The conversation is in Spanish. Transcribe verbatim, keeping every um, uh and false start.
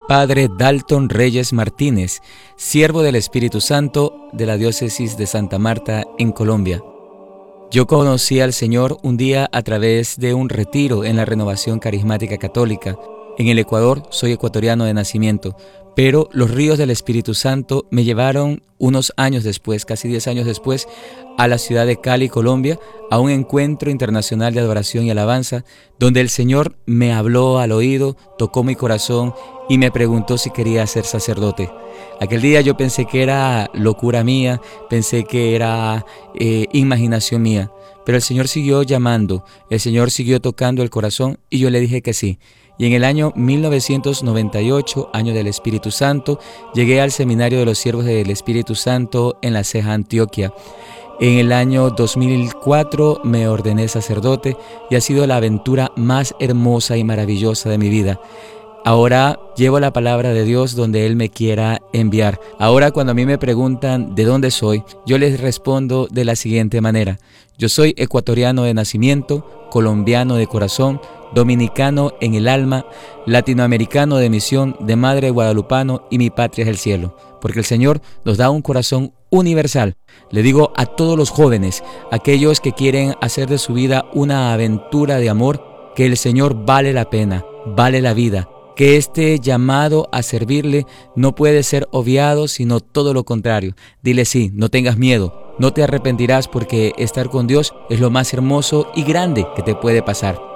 Padre Dalton Reyes Martínez, siervo del Espíritu Santo de la Diócesis de Santa Marta en Colombia. Yo conocí al Señor un día a través de un retiro en la Renovación Carismática Católica. En el Ecuador soy ecuatoriano de nacimiento, pero los ríos del Espíritu Santo me llevaron unos años después, casi diez años después, a la ciudad de Cali, Colombia, a un encuentro internacional de adoración y alabanza, donde el Señor me habló al oído, tocó mi corazón y me preguntó si quería ser sacerdote. Aquel día yo pensé que era locura mía, pensé que era eh, imaginación mía, pero el Señor siguió llamando, el Señor siguió tocando el corazón y yo le dije que sí. Y en el año mil novecientos noventa y ocho, año del Espíritu Santo, llegué al Seminario de los Siervos del Espíritu Santo en La Ceja, Antioquia. En el año dos mil cuatro me ordené sacerdote y ha sido la aventura más hermosa y maravillosa de mi vida. Ahora llevo la palabra de Dios donde Él me quiera enviar. Ahora cuando a mí me preguntan de dónde soy, yo les respondo de la siguiente manera. Yo soy ecuatoriano de nacimiento, colombiano de corazón, dominicano en el alma, latinoamericano de misión, de madre guadalupano y mi patria es el cielo. Porque el Señor nos da un corazón universal. Le digo a todos los jóvenes, aquellos que quieren hacer de su vida una aventura de amor, que el Señor vale la pena, vale la vida. Que este llamado a servirle no puede ser obviado, sino todo lo contrario. Dile sí, no tengas miedo, no te arrepentirás porque estar con Dios es lo más hermoso y grande que te puede pasar.